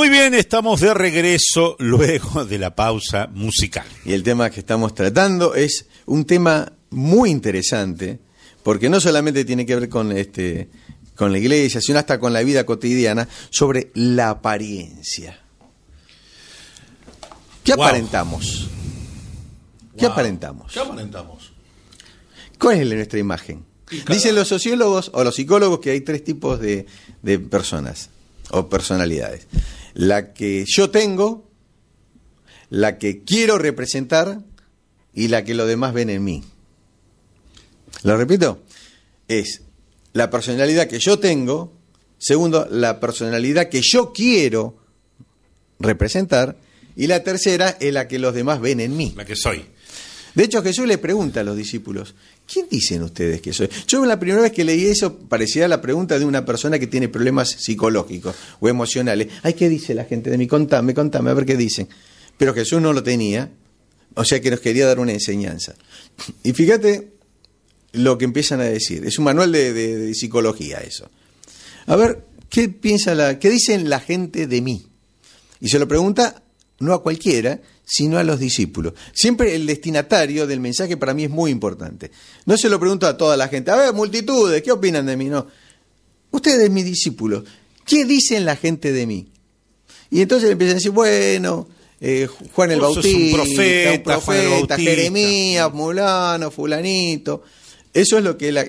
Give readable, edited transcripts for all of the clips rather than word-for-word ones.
Muy bien, estamos de regreso luego de la pausa musical. Y el tema que estamos tratando es un tema muy interesante, porque no solamente tiene que ver con la iglesia, sino hasta con la vida cotidiana, sobre la apariencia. ¿Qué aparentamos? ¿Qué aparentamos? ¿Qué aparentamos? ¿Cuál es nuestra imagen? Dicen los sociólogos o los psicólogos que hay 3 tipos de personas o personalidades. La que yo tengo, la que quiero representar y la que los demás ven en mí. ¿Lo repito? Es la personalidad que yo tengo, segundo, la personalidad que yo quiero representar, y la tercera es la que los demás ven en mí. La que soy. De hecho, Jesús le pregunta a los discípulos, ¿quién dicen ustedes que soy? Yo la primera vez que leí eso parecía la pregunta de una persona que tiene problemas psicológicos o emocionales. Ay, ¿qué dice la gente de mí? Contame, a ver qué dicen. Pero Jesús no lo tenía, o sea que nos quería dar una enseñanza. Y fíjate lo que empiezan a decir. Es un manual de psicología eso. A ver, ¿qué dicen la gente de mí? Y se lo pregunta no a cualquiera, sino a los discípulos. Siempre el destinatario del mensaje para mí es muy importante. No se lo pregunto a toda la gente. A ver, multitudes, ¿qué opinan de mí? No. Ustedes, mis discípulos, ¿qué dicen la gente de mí? Y entonces empiezan a decir, bueno, Juan el Bautista, un profeta, Jeremías, Mulano, fulanito. Eso es lo que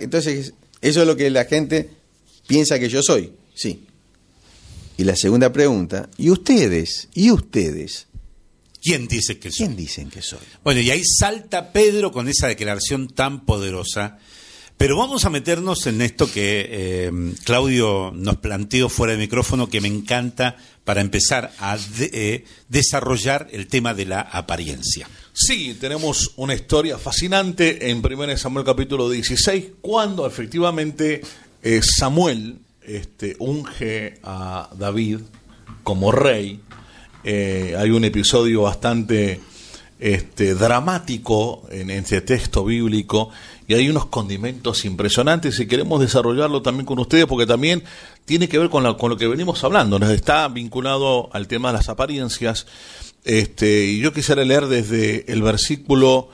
la gente piensa que yo soy. Sí. Y la segunda pregunta, ¿y ustedes? ¿Quién dice que soy? ¿Quién dicen que soy? Bueno, y ahí salta Pedro con esa declaración tan poderosa. Pero vamos a meternos en esto que Claudio nos planteó fuera de micrófono, que me encanta para empezar a desarrollar el tema de la apariencia. Sí, tenemos una historia fascinante en 1 Samuel capítulo 16, cuando efectivamente Samuel unge a David como rey. Hay un episodio bastante dramático en este texto bíblico, y hay unos condimentos impresionantes, y queremos desarrollarlo también con ustedes, porque también tiene que ver con lo que venimos hablando, nos está vinculado al tema de las apariencias. Y yo quisiera leer desde el versículo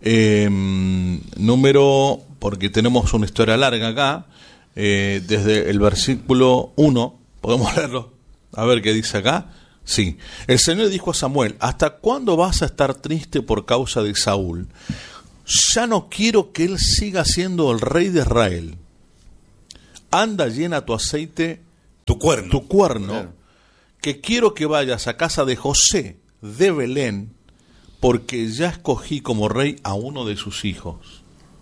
porque tenemos una historia larga acá, desde el versículo 1, podemos leerlo, a ver qué dice acá. Sí, el Señor dijo a Samuel, ¿hasta cuándo vas a estar triste por causa de Saúl? Ya no quiero que él siga siendo el rey de Israel. Anda, llena tu aceite, tu cuerno, claro, que quiero que vayas a casa de José de Belén, porque ya escogí como rey a uno de sus hijos.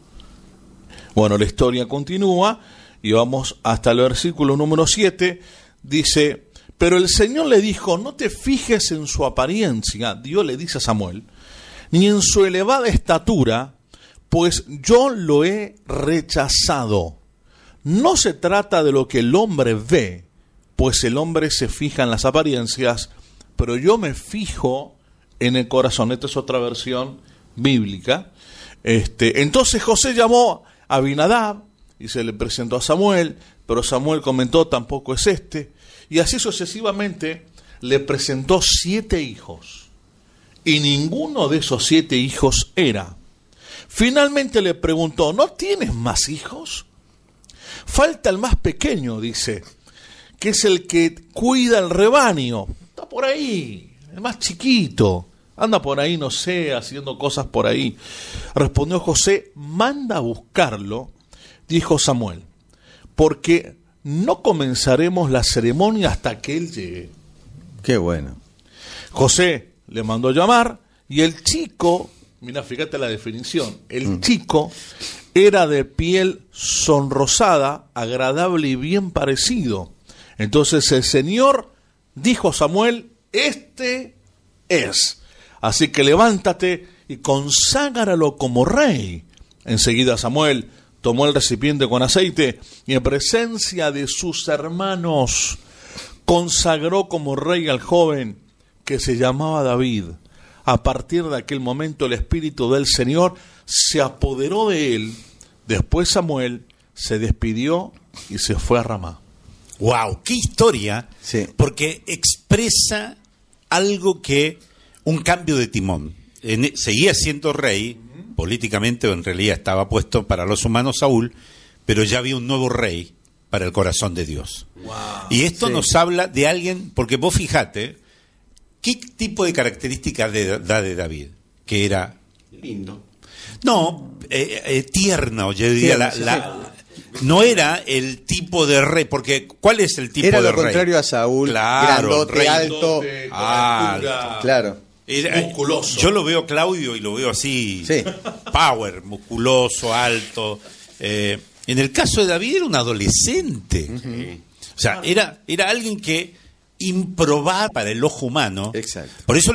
Bueno, la historia continúa y vamos hasta el versículo número 7, dice, pero el Señor le dijo, no te fijes en su apariencia, Dios le dice a Samuel, ni en su elevada estatura, pues yo lo he rechazado. No se trata de lo que el hombre ve, pues el hombre se fija en las apariencias, pero yo me fijo en el corazón. Esta es otra versión bíblica. Entonces José llamó a Abinadab y se le presentó a Samuel, pero Samuel comentó, tampoco es este. Y así sucesivamente le presentó 7 hijos. Y ninguno de esos 7 hijos era. Finalmente le preguntó, ¿no tienes más hijos? Falta el más pequeño, dice, que es el que cuida el rebaño. Está por ahí, el más chiquito. Anda por ahí, no sé, haciendo cosas por ahí. Respondió José, manda a buscarlo, dijo Samuel, porque no comenzaremos la ceremonia hasta que él llegue. Qué bueno. José le mandó llamar y el chico, mira, fíjate la definición, el chico era de piel sonrosada, agradable y bien parecido. Entonces el Señor dijo a Samuel, este es. Así que levántate y conságralo como rey. Enseguida Samuel tomó el recipiente con aceite y en presencia de sus hermanos consagró como rey al joven que se llamaba David. A partir de aquel momento el Espíritu del Señor se apoderó de él. Después Samuel se despidió y se fue a Ramá. Wow, qué historia, Sí. porque expresa algo que un cambio de timón. Seguía siendo rey, políticamente, o en realidad estaba puesto para los humanos Saúl, pero ya había un nuevo rey para el corazón de Dios. Y esto Sí. nos habla de alguien, porque vos fijate, ¿qué tipo de características da de David? Que era... Lindo. No, tierno, yo diría, Tierno, no era el tipo de rey, porque ¿cuál es el tipo Era de lo rey? contrario a Saúl, Claro, grandote, rey alto. Con alto. Claro. Musculoso. Yo lo veo Claudio y lo veo así, Sí. power, musculoso, alto. En el caso de David era un adolescente. O sea, era alguien que improbable para el ojo humano. Exacto. Por eso